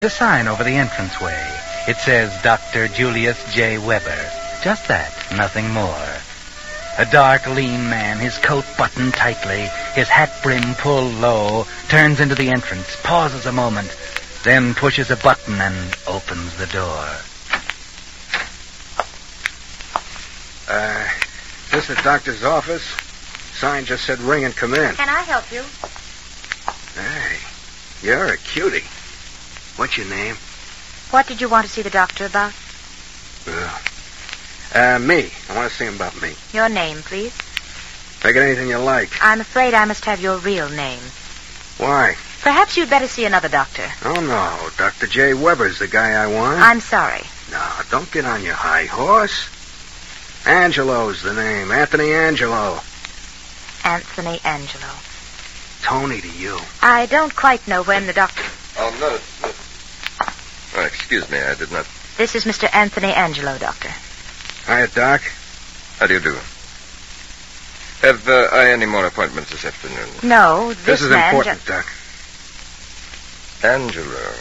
The sign over the entranceway. It says Dr. Julius J. Weber. Just that, nothing more. A dark, lean man, his coat buttoned tightly, his hat brim pulled low, turns into the entrance, pauses a moment, then pushes a button and opens the door. This is the doctor's office. Sign just said ring and come in. Can I help you? Hey, you're a cutie. What's your name? What did you want to see the doctor about? Me. I want to see him about me. Your name, please. Make it anything you like. I'm afraid I must have your real name. Why? Perhaps you'd better see another doctor. Oh, no. Dr. J. Weber's the guy I want. I'm sorry. No, don't get on your high horse. Angelo's the name. Anthony Angelo. Anthony Angelo. Tony to you. I don't quite know when the doctor... Oh, no. Oh, excuse me, I did not... This is Mr. Anthony Angelo, Doctor. Hiya, Doc. How do you do? Have I any more appointments this afternoon? No, This is man important, Doc. Angelo.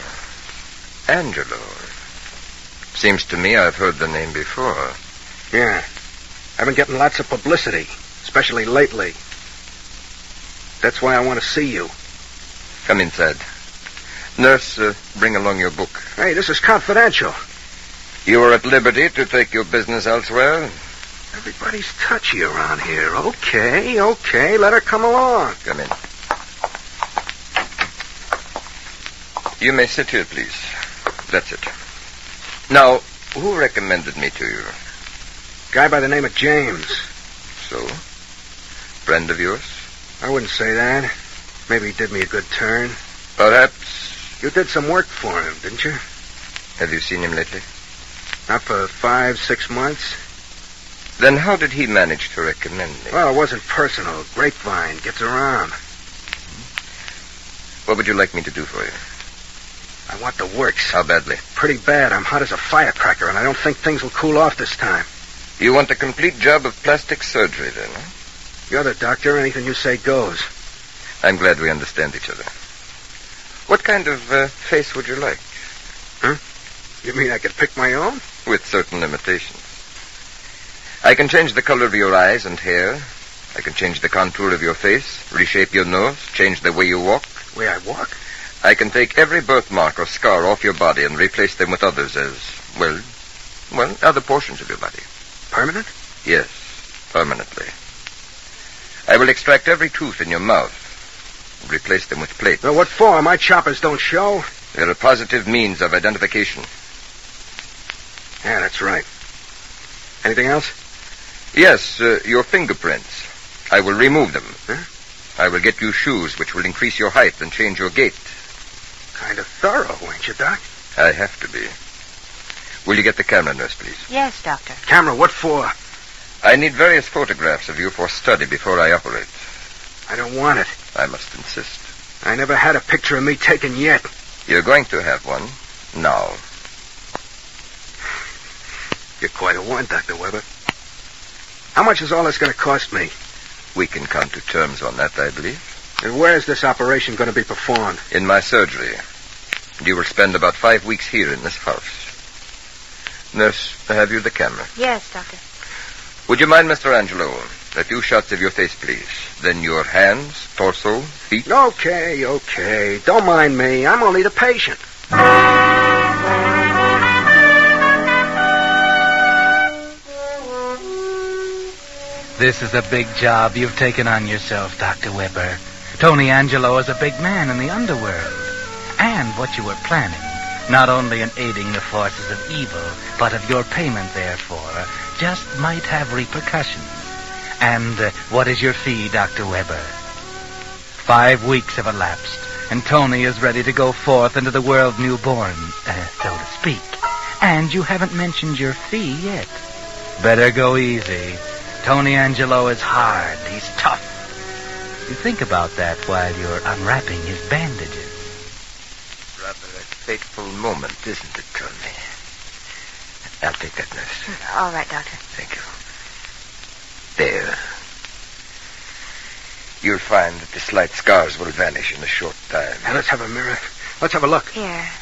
Seems to me I've heard the name before. Yeah. I've been getting lots of publicity, especially lately. That's why I want to see you. Come inside. Nurse, bring along your book. Hey, this is confidential. You are at liberty to take your business elsewhere. Everybody's touchy around here. Okay. Let her come along. Come in. You may sit here, please. That's it. Now, who recommended me to you? Guy by the name of James. So? Friend of yours? I wouldn't say that. Maybe he did me a good turn. Perhaps. You did some work for him, didn't you? Have you seen him lately? Not for 5-6 months. Then how did he manage to recommend me? Well, it wasn't personal. Grapevine gets around. What would you like me to do for you? I want the works. How badly? Pretty bad. I'm hot as a firecracker, and I don't think things will cool off this time. You want a complete job of plastic surgery, then, huh? You're the doctor. Anything you say goes. I'm glad we understand each other. What kind of face would you like? Huh? You mean I could pick my own? With certain limitations. I can change the color of your eyes and hair. I can change the contour of your face, reshape your nose, change the way you walk. The way I walk? I can take every birthmark or scar off your body and replace them with others as, well, other portions of your body. Permanent? Yes, permanently. I will extract every tooth in your mouth and replace them with plates. Well, what for? My choppers don't show. They're a positive means of identification. Yeah, that's right. Anything else? Yes, your fingerprints. I will remove them. Huh? I will get you shoes which will increase your height and change your gait. Kind of thorough, ain't you, Doc? I have to be. Will you get the camera, nurse, please? Yes, Doctor. Camera, what for? I need various photographs of you for study before I operate. I don't want it. I must insist. I never had a picture of me taken yet. You're going to have one now. You're quite a one, Dr. Weber. How much is all this going to cost me? We can come to terms on that, I believe. And where's this operation going to be performed? In my surgery. You will spend about 5 weeks here in this house. Nurse, have you the camera? Yes, Doctor. Would you mind, Mr. Angelo? A few shots of your face, please. Then your hands, torso, feet. Okay. Don't mind me. I'm only the patient. This is a big job you've taken on yourself, Dr. Weber. Tony Angelo is a big man in the underworld. And what you were planning, not only in aiding the forces of evil, but of your payment, therefore, just might have repercussions. And what is your fee, Dr. Weber? 5 weeks have elapsed, and Tony is ready to go forth into the world newborn, so to speak. And you haven't mentioned your fee yet. Better go easy. Tony Angelo is hard. He's tough. You think about that while you're unwrapping his bandages. Rather a fateful moment, isn't it, Tony? I'll take that, nurse. All right, Doctor. Thank you. There. You'll find that the slight scars will vanish in a short time. Now, let's have a mirror. Let's have a look. Here.